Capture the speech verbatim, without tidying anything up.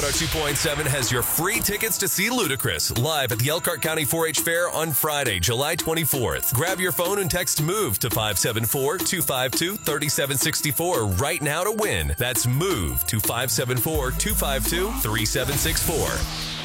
one oh two point seven has your free tickets to see Ludacris live at the Elkhart County four H Fair on Friday, July twenty-fourth. Grab your phone and text MOVE to five seven four, two five two, three seven six four right now to win. That's MOVE to five seven four, two five two, three seven six four.